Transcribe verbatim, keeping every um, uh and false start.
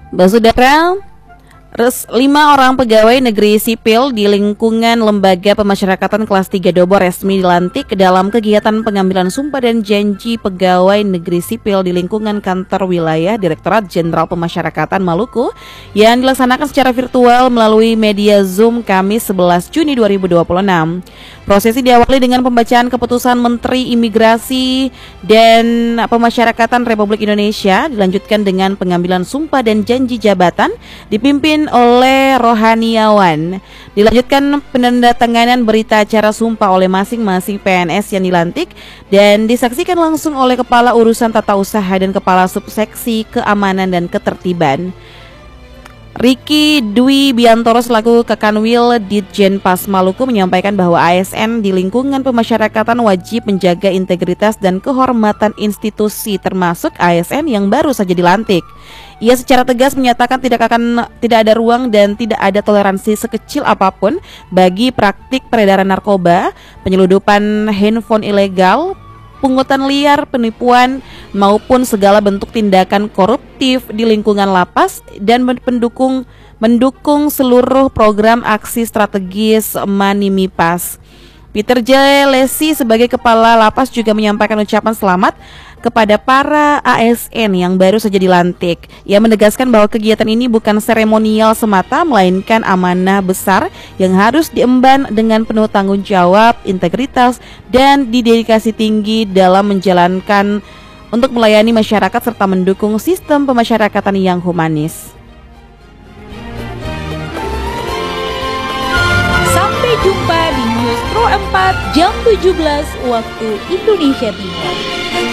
Basudara, res, lima orang pegawai negeri sipil di lingkungan Lembaga Pemasyarakatan Kelas tiga Dobo resmi dilantik dalam kegiatan pengambilan sumpah dan janji pegawai negeri sipil di lingkungan kantor wilayah Direktorat Jenderal Pemasyarakatan Maluku yang dilaksanakan secara virtual melalui media Zoom Kamis sebelas Juni dua ribu dua puluh enam. Prosesi diawali dengan pembacaan keputusan Menteri Imigrasi dan Pemasyarakatan Republik Indonesia, dilanjutkan dengan pengambilan sumpah dan janji jabatan dipimpin oleh rohaniawan. Dilanjutkan penandatanganan berita acara sumpah oleh masing-masing P N S yang dilantik dan disaksikan langsung oleh Kepala Urusan Tata Usaha dan Kepala Subseksi Keamanan dan Ketertiban. Riki Dwi Biantoro selaku Kakanwil Ditjen Pas Maluku menyampaikan bahwa A S N di lingkungan pemasyarakatan wajib menjaga integritas dan kehormatan institusi termasuk A S N yang baru saja dilantik. Ia secara tegas menyatakan tidak akan tidak ada ruang dan tidak ada toleransi sekecil apapun bagi praktik peredaran narkoba, penyeludupan handphone ilegal, pungutan liar, penipuan, maupun segala bentuk tindakan koruptif di lingkungan lapas dan mendukung mendukung seluruh program aksi strategis Manimipas. Peter J. Lesi sebagai Kepala Lapas juga menyampaikan ucapan selamat kepada para A S N yang baru saja dilantik. Ia menegaskan bahwa kegiatan ini bukan seremonial semata, melainkan amanah besar yang harus diemban dengan penuh tanggung jawab, integritas, dan dedikasi tinggi dalam menjalankan untuk melayani masyarakat serta mendukung sistem pemasyarakatan yang humanis. Sampai jumpa di News Pro empat jam tujuh belas waktu Indonesia Timur.